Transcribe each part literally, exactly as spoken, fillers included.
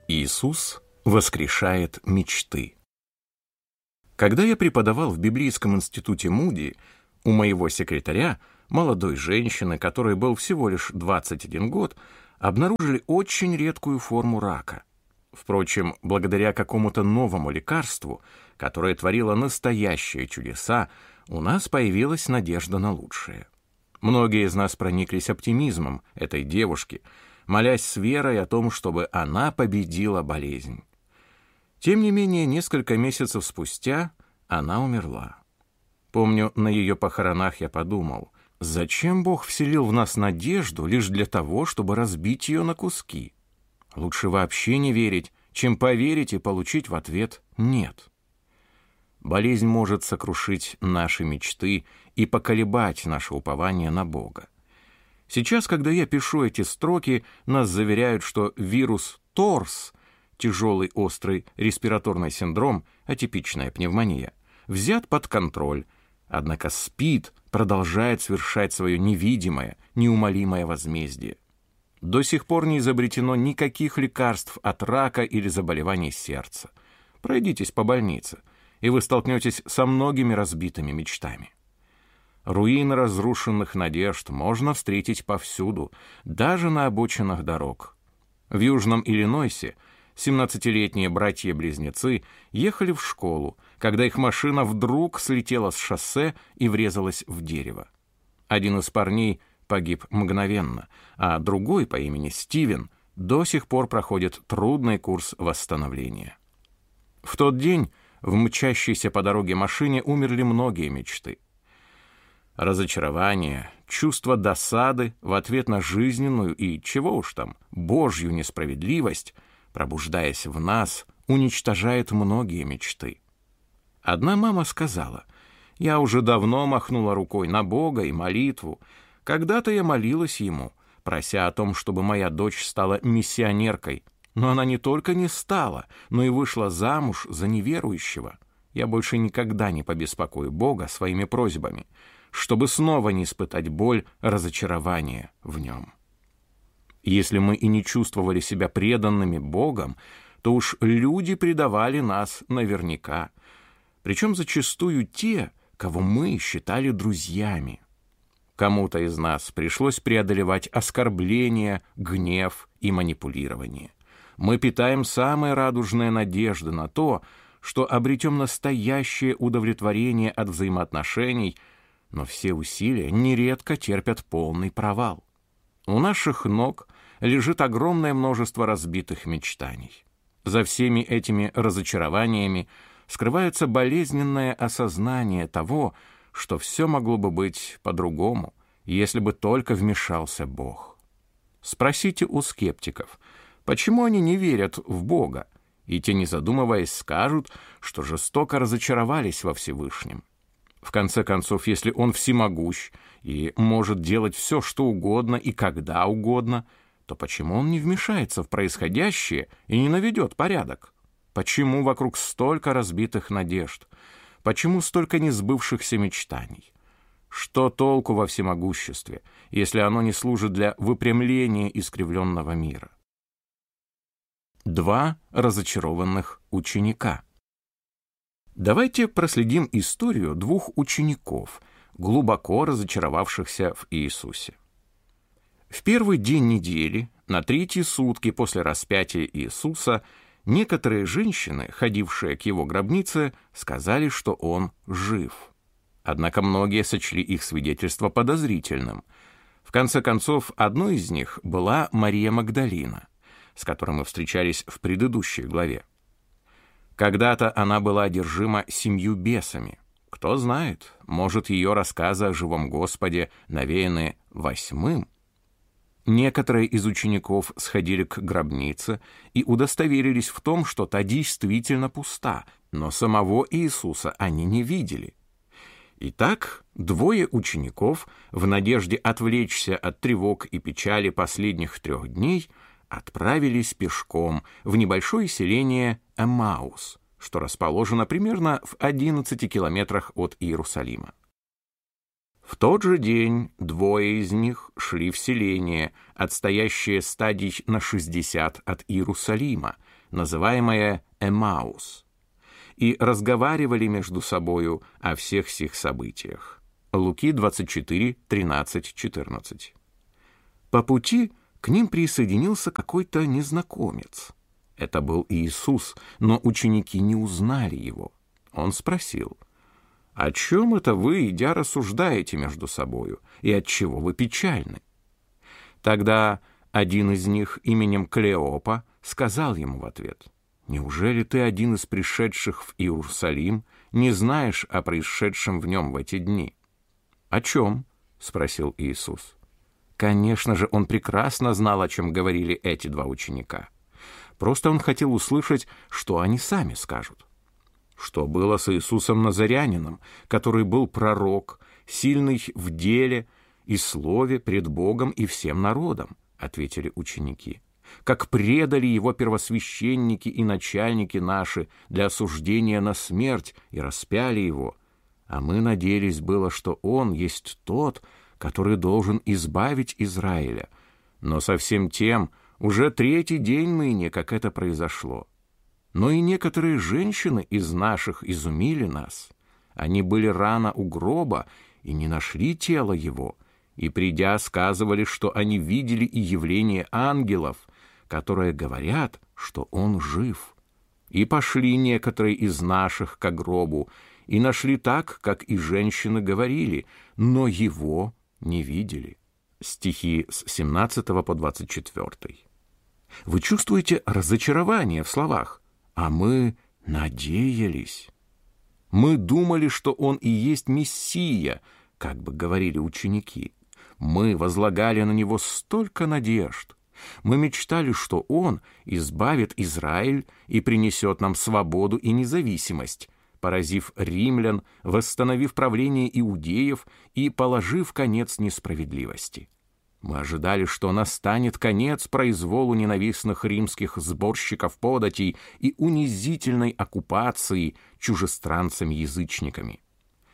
Иисус воскрешает мечты. Когда я преподавал в библейском институте Муди, у моего секретаря, молодой женщины, которой был всего лишь двадцать один год, обнаружили очень редкую форму рака. Впрочем, благодаря какому-то новому лекарству, которое творило настоящие чудеса, у нас появилась надежда на лучшее. Многие из нас прониклись оптимизмом этой девушки, молясь с верой о том, чтобы она победила болезнь. Тем не менее, несколько месяцев спустя она умерла. Помню, на ее похоронах я подумал, зачем Бог вселил в нас надежду лишь для того, чтобы разбить ее на куски? Лучше вообще не верить, чем поверить и получить в ответ «нет». Болезнь может сокрушить наши мечты и поколебать наше упование на Бога. Сейчас, когда я пишу эти строки, нас заверяют, что вирус ТОРС, тяжелый острый респираторный синдром, атипичная пневмония, взят под контроль, однако СПИД продолжает совершать свое невидимое, неумолимое возмездие. До сих пор не изобретено никаких лекарств от рака или заболеваний сердца. Пройдитесь по больнице, и вы столкнетесь со многими разбитыми мечтами. Руины разрушенных надежд можно встретить повсюду, даже на обочинах дорог. В Южном Иллинойсе семнадцатилетние братья-близнецы ехали в школу, когда их машина вдруг слетела с шоссе и врезалась в дерево. Один из парней погиб мгновенно, а другой по имени Стивен до сих пор проходит трудный курс восстановления. В тот день в мчащейся по дороге машине умерли многие мечты. Разочарование, чувство досады в ответ на жизненную и, чего уж там, Божью несправедливость, пробуждаясь в нас, уничтожает многие мечты. Одна мама сказала: «Я уже давно махнула рукой на Бога и молитву. Когда-то я молилась Ему, прося о том, чтобы моя дочь стала миссионеркой. Но она не только не стала, но и вышла замуж за неверующего. Я больше никогда не побеспокою Бога своими просьбами, чтобы снова не испытать боль разочарования в Нем». Если мы и не чувствовали себя преданными Богом, то уж люди предавали нас наверняка, причем зачастую те, кого мы считали друзьями. Кому-то из нас пришлось преодолевать оскорбления, гнев и манипулирование. Мы питаем самые радужные надежды на то, что обретем настоящее удовлетворение от взаимоотношений, но все усилия нередко терпят полный провал. У наших ног лежит огромное множество разбитых мечтаний. За всеми этими разочарованиями скрывается болезненное осознание того, что все могло бы быть по-другому, если бы только вмешался Бог. Спросите у скептиков, почему они не верят в Бога, и те, не задумываясь, скажут, что жестоко разочаровались во Всевышнем. В конце концов, если Он всемогущ и может делать все, что угодно и когда угодно, то почему Он не вмешается в происходящее и не наведет порядок? Почему вокруг столько разбитых надежд? Почему столько несбывшихся мечтаний? Что толку во всемогуществе, если оно не служит для выпрямления искривленного мира? Два разочарованных ученика. Давайте проследим историю двух учеников, глубоко разочаровавшихся в Иисусе. В первый день недели, на третьи сутки после распятия Иисуса, некоторые женщины, ходившие к его гробнице, сказали, что он жив. Однако многие сочли их свидетельство подозрительным. В конце концов, одной из них была Мария Магдалина, с которой мы встречались в предыдущей главе. Когда-то она была одержима семью бесами. Кто знает, может, ее рассказы о живом Господе навеяны восьмым. Некоторые из учеников сходили к гробнице и удостоверились в том, что та действительно пуста, но самого Иисуса они не видели. Итак, двое учеников, в надежде отвлечься от тревог и печали последних трех дней, отправились пешком в небольшое селение Эммаус, что расположено примерно в одиннадцати километрах от Иерусалима. В тот же день двое из них шли в селение, отстоящее стадий на шестьдесят от Иерусалима, называемое Эмаус, и разговаривали между собою о всех сих событиях. Луки двадцать четыре, тринадцать, четырнадцать. По пути к ним присоединился какой-то незнакомец. Это был Иисус, но ученики не узнали его. Он спросил: «О чем это вы, идя, рассуждаете между собою, и отчего вы печальны?» Тогда один из них именем Клеопа сказал ему в ответ: «Неужели ты, один из пришедших в Иерусалим, не знаешь о происшедшем в нем в эти дни?» «О чем?» — спросил Иисус. Конечно же, он прекрасно знал, о чем говорили эти два ученика. Просто он хотел услышать, что они сами скажут. Что было с Иисусом Назарянином, который был пророк, сильный в деле и слове пред Богом и всем народом, ответили ученики. Как предали его первосвященники и начальники наши для осуждения на смерть и распяли его. А мы надеялись было, что он есть тот, который должен избавить Израиля. Но со всем тем уже третий день ныне, как это произошло. Но и некоторые женщины из наших изумили нас. Они были рано у гроба и не нашли тело его, и, придя, сказывали, что они видели и явление ангелов, которые говорят, что он жив. И пошли некоторые из наших ко гробу, и нашли так, как и женщины говорили, но его не видели. Стихи с семнадцатого по двадцать четвёртый. Вы чувствуете разочарование в словах? А мы надеялись. Мы думали, что он и есть Мессия, как бы говорили ученики. Мы возлагали на него столько надежд. Мы мечтали, что он избавит Израиль и принесет нам свободу и независимость, поразив римлян, восстановив правление иудеев и положив конец несправедливости. Мы ожидали, что настанет конец произволу ненавистных римских сборщиков податей и унизительной оккупации чужестранцами-язычниками.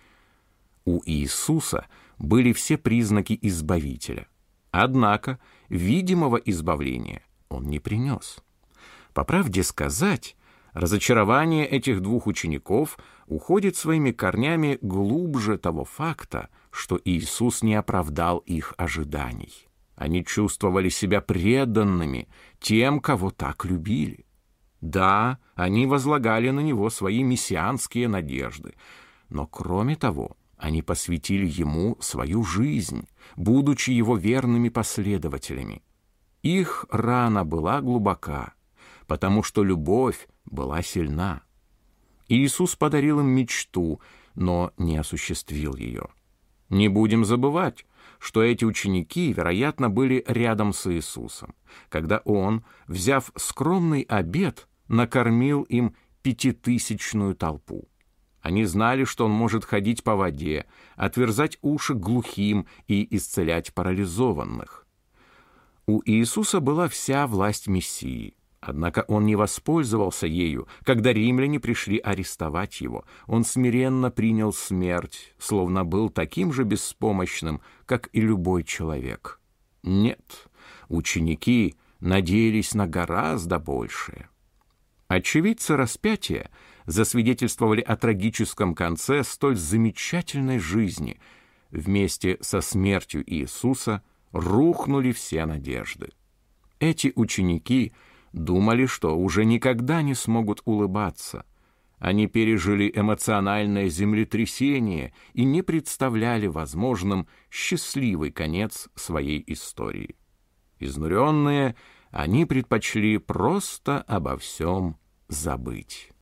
У Иисуса были все признаки Избавителя. Однако видимого избавления он не принес. По правде сказать, разочарование этих двух учеников уходит своими корнями глубже того факта, что Иисус не оправдал их ожиданий. Они чувствовали себя преданными тем, кого так любили. Да, они возлагали на Него свои мессианские надежды, но кроме того, они посвятили Ему свою жизнь, будучи Его верными последователями. Их рана была глубока, потому что любовь была сильна. Иисус подарил им мечту, но не осуществил ее. Не будем забывать, что эти ученики, вероятно, были рядом с Иисусом, когда Он, взяв скромный обед, накормил им пятитысячную толпу. Они знали, что Он может ходить по воде, отверзать уши глухим и исцелять парализованных. У Иисуса была вся власть Мессии. Однако он не воспользовался ею, когда римляне пришли арестовать его. Он смиренно принял смерть, словно был таким же беспомощным, как и любой человек. Нет, ученики надеялись на гораздо большее. Очевидцы распятия засвидетельствовали о трагическом конце столь замечательной жизни. Вместе со смертью Иисуса рухнули все надежды. Эти ученики думали, что уже никогда не смогут улыбаться. Они пережили эмоциональное землетрясение и не представляли возможным счастливый конец своей истории. Изнуренные, они предпочли просто обо всем забыть.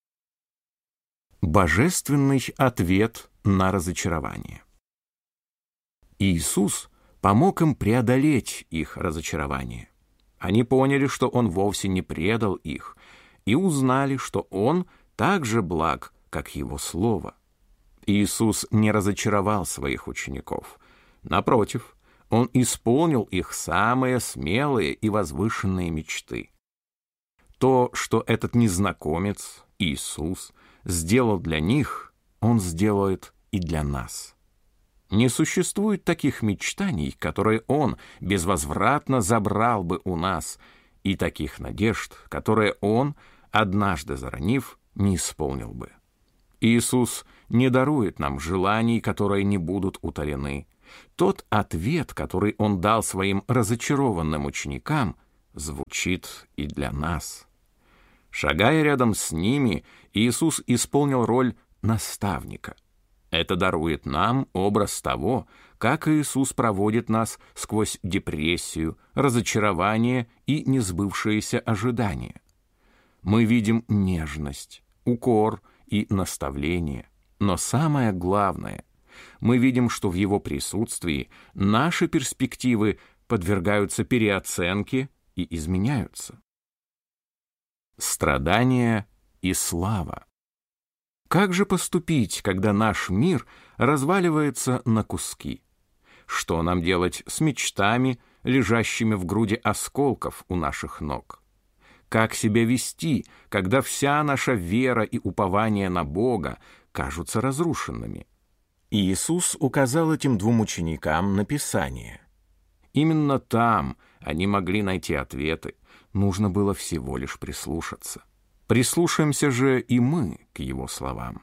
Божественный ответ на разочарование. Иисус помог им преодолеть их разочарование. Они поняли, что Он вовсе не предал их, и узнали, что Он так же благ, как Его Слово. Иисус не разочаровал своих учеников. Напротив, Он исполнил их самые смелые и возвышенные мечты. То, что этот незнакомец, Иисус, сделал для них, Он сделает и для нас. Не существует таких мечтаний, которые Он безвозвратно забрал бы у нас, и таких надежд, которые он, однажды заронив, не исполнил бы. Иисус не дарует нам желаний, которые не будут утолены. Тот ответ, который он дал своим разочарованным ученикам, звучит и для нас. Шагая рядом с ними, Иисус исполнил роль наставника. Это дарует нам образ того, как Иисус проводит нас сквозь депрессию, разочарование и несбывшиеся ожидания. Мы видим нежность, укор и наставление, но самое главное, мы видим, что в Его присутствии наши перспективы подвергаются переоценке и изменяются. Страдания и слава. Как же поступить, когда наш мир разваливается на куски? Что нам делать с мечтами, лежащими в груди осколков у наших ног? Как себя вести, когда вся наша вера и упование на Бога кажутся разрушенными? Иисус указал этим двум ученикам на Писание. Именно там они могли найти ответы, нужно было всего лишь прислушаться. Прислушаемся же и мы к Его словам.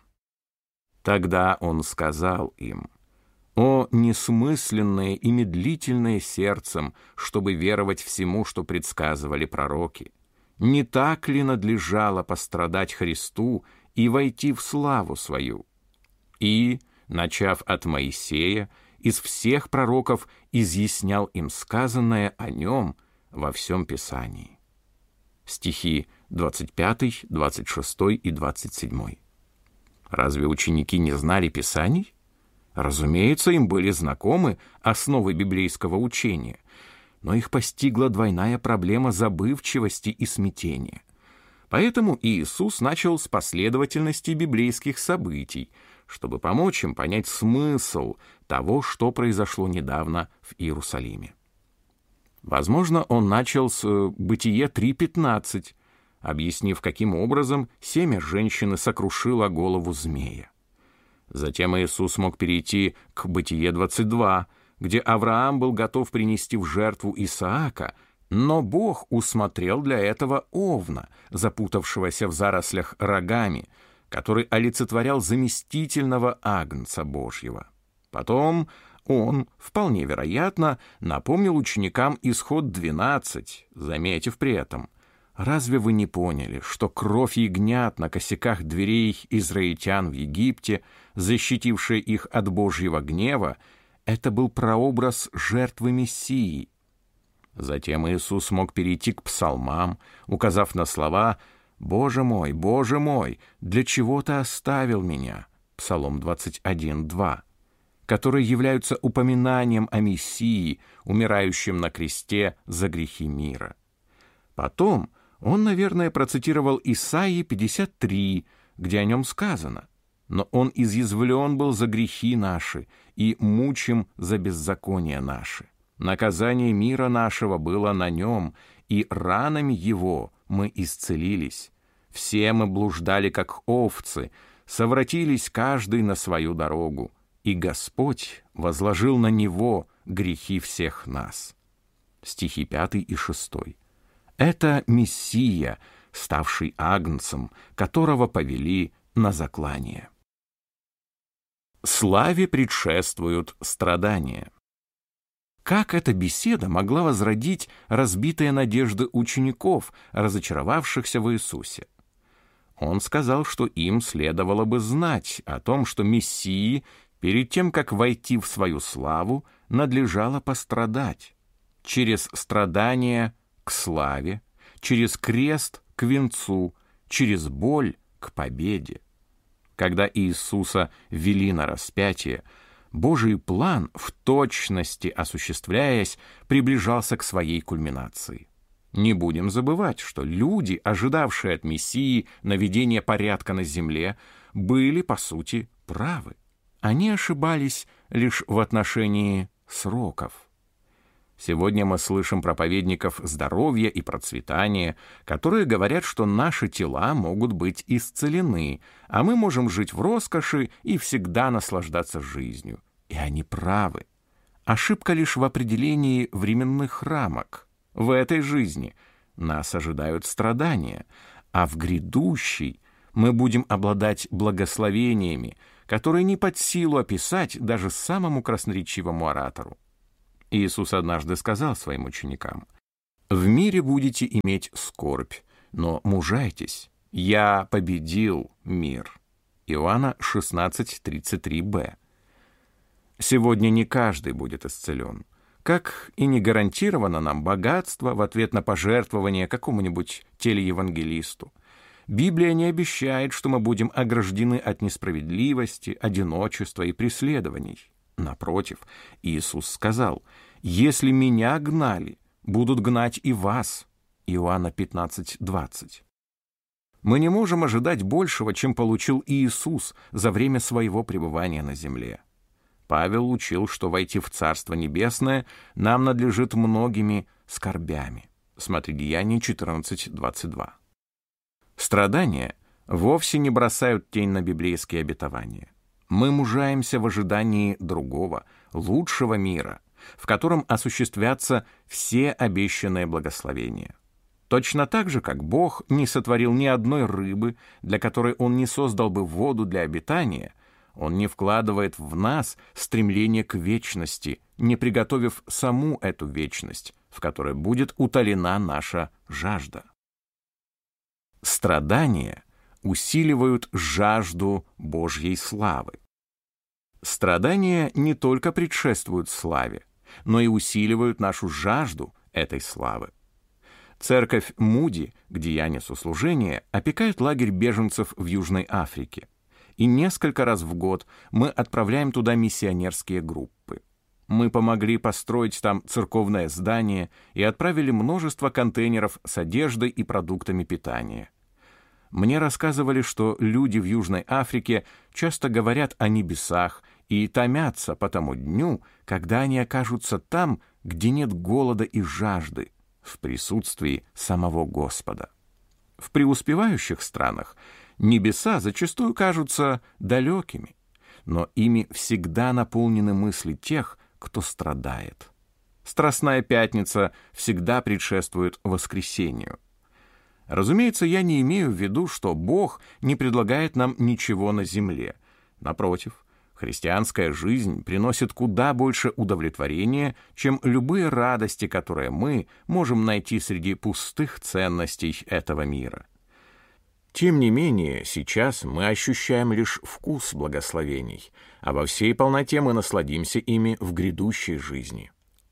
Тогда Он сказал им: «О, несмысленное и медлительное сердцем, чтобы веровать всему, что предсказывали пророки! Не так ли надлежало пострадать Христу и войти в славу свою?» И, начав от Моисея, из всех пророков изъяснял им сказанное о Нем во всем Писании. Стихи двадцать пятый, двадцать шестой и двадцать седьмой. Разве ученики не знали Писаний? Разумеется, им были знакомы основы библейского учения, но их постигла двойная проблема забывчивости и смятения. Поэтому Иисус начал с последовательности библейских событий, чтобы помочь им понять смысл того, что произошло недавно в Иерусалиме. Возможно, он начал с Бытие три пятнадцать, объяснив, каким образом семя женщины сокрушило голову змея. Затем Иисус мог перейти к Бытие двадцать два, где Авраам был готов принести в жертву Исаака, но Бог усмотрел для этого овна, запутавшегося в зарослях рогами, который олицетворял заместительного агнца Божьего. Потом он, вполне вероятно, напомнил ученикам Исход двенадцать, заметив при этом: «Разве вы не поняли, что кровь ягнят на косяках дверей израильтян в Египте, защитившая их от Божьего гнева, это был прообраз жертвы Мессии?» Затем Иисус мог перейти к псалмам, указав на слова «Боже мой, Боже мой, для чего ты оставил меня?» Псалом двадцать один два, которые являются упоминанием о Мессии, умирающем на кресте за грехи мира. Потом он, наверное, процитировал Исаии пятьдесят три, где о нем сказано: «Но он изъязвлен был за грехи наши и мучим за беззакония наши. Наказание мира нашего было на нем, и ранами его мы исцелились. Все мы блуждали, как овцы, совратились каждый на свою дорогу, и Господь возложил на него грехи всех нас». Стихи пятый и шестой. Это Мессия, ставший агнцем, которого повели на заклание. Славе предшествуют страдания. Как эта беседа могла возродить разбитые надежды учеников, разочаровавшихся в Иисусе? Он сказал, что им следовало бы знать о том, что Мессии, перед тем, как войти в свою славу, надлежало пострадать. Через страдания к славе, через крест к венцу, через боль к победе. Когда Иисуса вели на распятие, Божий план, в точности осуществляясь, приближался к своей кульминации. Не будем забывать, что люди, ожидавшие от Мессии наведения порядка на земле, были, по сути, правы. Они ошибались лишь в отношении сроков. Сегодня мы слышим проповедников здоровья и процветания, которые говорят, что наши тела могут быть исцелены, а мы можем жить в роскоши и всегда наслаждаться жизнью. И они правы. Ошибка лишь в определении временных рамок. В этой жизни нас ожидают страдания, а в грядущей мы будем обладать благословениями, которые не под силу описать даже самому красноречивому оратору. Иисус однажды сказал своим ученикам: «В мире будете иметь скорбь, но мужайтесь, я победил мир». Иоанна шестнадцать тридцать три бэ. Сегодня не каждый будет исцелен, как и не гарантировано нам богатство в ответ на пожертвование какому-нибудь телеевангелисту. Библия не обещает, что мы будем ограждены от несправедливости, одиночества и преследований. Напротив, Иисус сказал: «Если меня гнали, будут гнать и вас». Иоанна пятнадцать двадцать. Мы не можем ожидать большего, чем получил Иисус за время своего пребывания на земле. Павел учил, что войти в Царство Небесное нам надлежит многими скорбями. Смотри Деяния четырнадцать двадцать два. Страдания вовсе не бросают тень на библейские обетования. Мы мужаемся в ожидании другого, лучшего мира, в котором осуществятся все обещанные благословения. Точно так же, как Бог не сотворил ни одной рыбы, для которой Он не создал бы воду для обитания, Он не вкладывает в нас стремление к вечности, не приготовив саму эту вечность, в которой будет утолена наша жажда. Страдания усиливают жажду Божьей славы. Страдания не только предшествуют славе, но и усиливают нашу жажду этой славы. Церковь Муди, где я несу служение, опекает лагерь беженцев в Южной Африке. И несколько раз в год мы отправляем туда миссионерские группы. Мы помогли построить там церковное здание и отправили множество контейнеров с одеждой и продуктами питания. Мне рассказывали, что люди в Южной Африке часто говорят о небесах и томятся по тому дню, когда они окажутся там, где нет голода и жажды, в присутствии самого Господа. В преуспевающих странах небеса зачастую кажутся далекими, но ими всегда наполнены мысли тех, кто страдает. Страстная пятница всегда предшествует воскресению. Разумеется, я не имею в виду, что Бог не предлагает нам ничего на земле. Напротив, христианская жизнь приносит куда больше удовлетворения, чем любые радости, которые мы можем найти среди пустых ценностей этого мира. Тем не менее, сейчас мы ощущаем лишь вкус благословений, а во всей полноте мы насладимся ими в грядущей жизни.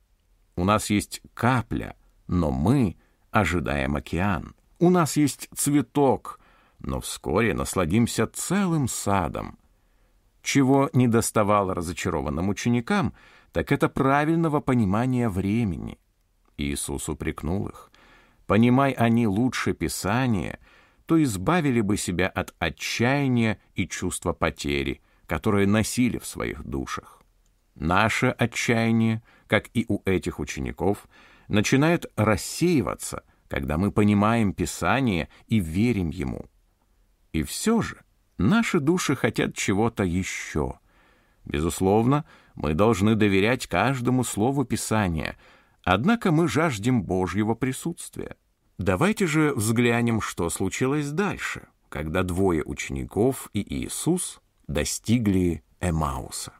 У нас есть капля, но мы ожидаем океан. У нас есть цветок, но вскоре насладимся целым садом. Чего не доставало разочарованным ученикам, так это правильного понимания времени. Иисус упрекнул их: «Понимай они лучше Писания, то избавили бы себя от отчаяния и чувства потери, которые носили в своих душах». Наше отчаяние, как и у этих учеников, начинает рассеиваться, когда мы понимаем Писание и верим ему. И все же наши души хотят чего-то еще. Безусловно, мы должны доверять каждому слову Писания, однако мы жаждем Божьего присутствия. Давайте же взглянем, что случилось дальше, когда двое учеников и Иисус достигли Эммауса.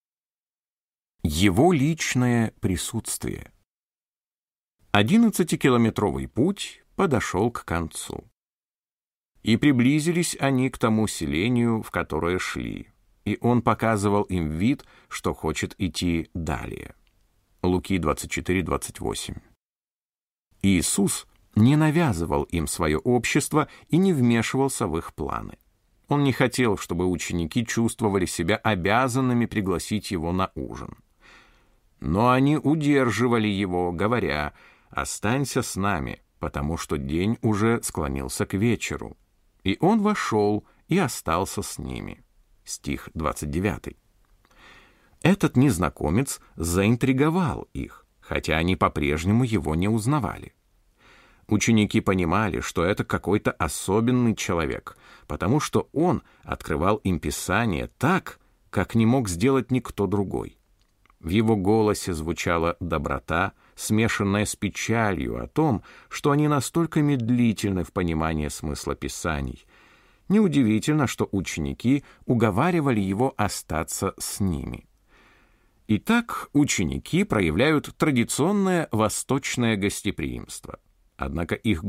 Его личное присутствие. Одиннадцатикилометровый путь подошел к концу. И приблизились они к тому селению, в которое шли, и он показывал им вид, что хочет идти далее. Луки двадцать четыре двадцать восемь. Иисус не навязывал им свое общество и не вмешивался в их планы. Он не хотел, чтобы ученики чувствовали себя обязанными пригласить его на ужин. Но они удерживали его, говоря: «Останься с нами, потому что день уже склонился к вечеру». И он вошел и остался с ними. Стих двадцать девятый. Этот незнакомец заинтриговал их, хотя они по-прежнему его не узнавали. Ученики понимали, что это какой-то особенный человек, потому что он открывал им Писание так, как не мог сделать никто другой. В его голосе звучала доброта, смешанное с печалью о том, что они настолько медлительны в понимании смысла Писаний. Неудивительно, что ученики уговаривали его остаться с ними. Итак, ученики проявляют традиционное восточное гостеприимство. Однако их